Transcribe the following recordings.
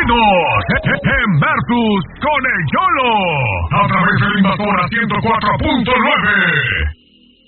Latinos en Versus con el YOLO a través de Invasora 104.9.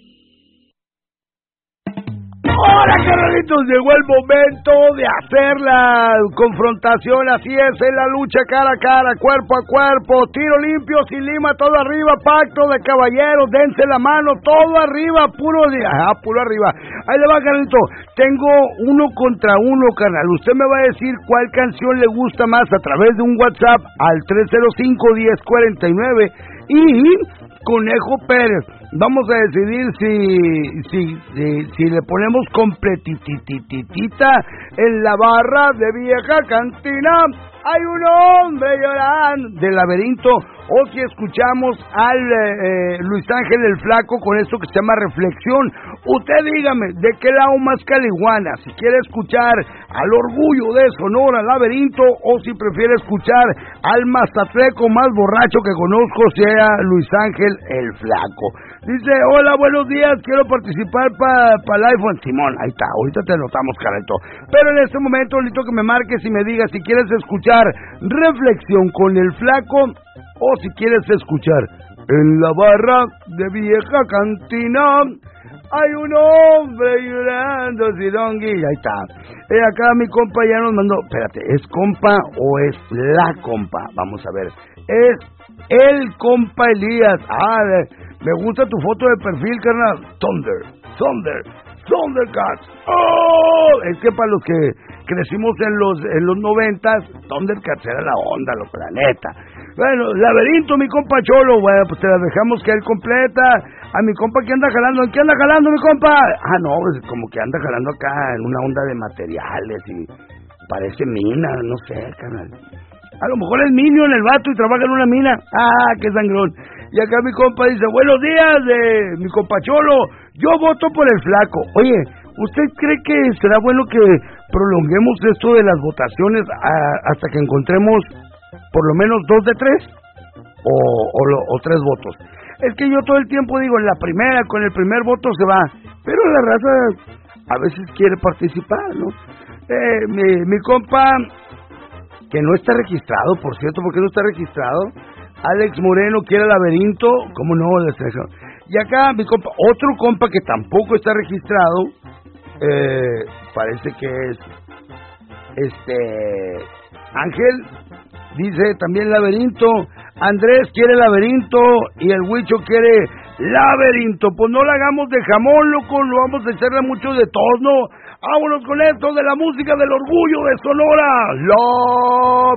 Hola, carnalitos, llegó el momento de hacer la confrontación, así es, en la lucha cara a cara, cuerpo a cuerpo, tiro limpio, sin lima, todo arriba, pacto de caballeros, dense la mano, todo arriba, puro arriba. Ahí le va, carnalito, tengo uno contra uno, carnal, usted me va a decir cuál canción le gusta más a través de un WhatsApp al 305-1049 y... Conejo Pérez, vamos a decidir si le ponemos completititita en la barra de vieja cantina. Hay un hombre llorando del laberinto, o si escuchamos al Luis Ángel el Flaco con esto que se llama Reflexión. Usted dígame, ¿de qué lado más caliguana? Si quiere escuchar al Orgullo de Sonora, Laberinto, o si prefiere escuchar al mazatleco más borracho que conozco, sea Luis Ángel el Flaco. Dice, hola, buenos días, quiero participar para el iPhone. Simón, ahí está, ahorita te notamos, carito. Pero en este momento necesito que me marques y me digas si quieres escuchar Reflexión con el Flaco, o si quieres escuchar En la barra de vieja cantina hay un hombre llorando, Sidongui. Ahí está. Acá mi compa ya nos mandó. Espérate, ¿es compa o es la compa? Vamos a ver. Es el compa Elías. Me gusta tu foto de perfil, carnal. Thundercats. ¡Oh! Es que para los que crecimos en los 90s, Thundercats era la onda, los planetas. Bueno, Laberinto, mi compa Cholo. Bueno, pues te la dejamos que él completa. A mi compa que anda jalando. ¿Qué anda jalando, mi compa? No, pues como que anda jalando acá en una onda de materiales y parece mina, no sé, carnal. A lo mejor es Minion el vato y trabaja en una mina. Qué sangrón. Y acá mi compa dice, buenos días, mi compa Cholo. Yo voto por el Flaco. Oye, ¿usted cree que será bueno que prolonguemos esto de las votaciones hasta que encontremos por lo menos 2 de 3? ¿O 3 votos? Es que yo todo el tiempo digo, en la primera, con el primer voto se va. Pero la raza a veces quiere participar, ¿no? Mi compa, que no está registrado, por cierto, ¿por qué no está registrado? Alex Moreno quiere Laberinto, ¿cómo no? Y acá mi compa, otro compa que tampoco está registrado, parece que es Ángel, dice también Laberinto. Andrés quiere Laberinto y el Huicho quiere Laberinto. Pues no la hagamos de jamón, loco, lo vamos a echarle mucho de todos, ¿no? Vámonos con esto de la música del Orgullo de Sonora.